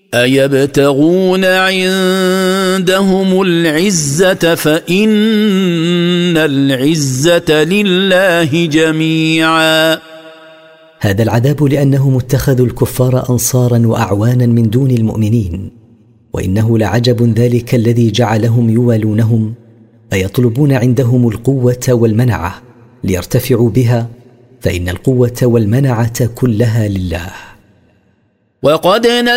أيبتغون عندهم العزة فإن العزة لله جميعا. هذا العذاب لأنهم اتخذوا الكفار أنصارا وأعوانا من دون المؤمنين، وإنه لعجب ذلك الذي جعلهم يوالونهم أيطلبون عندهم القوة والمنعة ليرتفعوا بها، فإن القوة والمنعة كلها لله. وقد